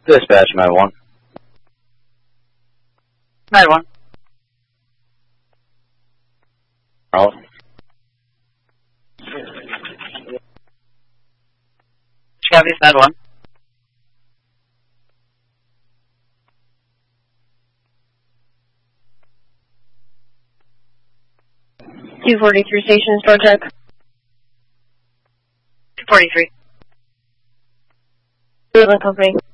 Dispatch 9-1. 9-1. Charles. Chevy 9-1. .243 station, store check. 243. Cleveland Company.